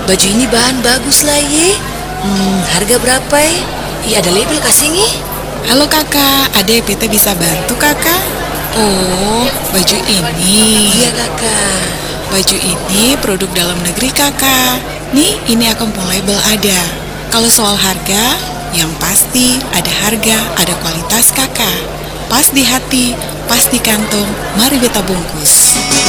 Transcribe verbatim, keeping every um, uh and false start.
Baju ini bahan bagus lah ye. Hmm, harga berapa ye? Iya ada label kasih nih. Halo kakak, adek P T bisa bantu kakak? Oh, baju ini. Iya kakak. Baju ini produk dalam negeri kakak. Nih, ini aku mau label ada. Kalau soal harga, yang pasti ada harga, ada kualitas kakak. Pas di hati, pas di kantong, mari beta bungkus.